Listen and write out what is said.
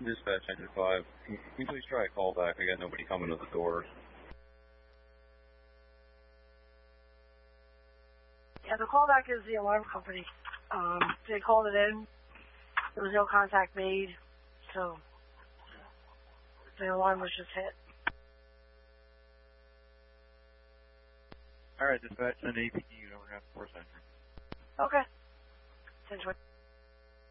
Dispatch 95. Can you please try a call back? I got nobody coming to the door. Yeah, the callback is the alarm company. They called it in. There was no contact made, so the alarm was just hit. Alright, dispatch, send APD, you don't have 4 Central. Okay. 1020.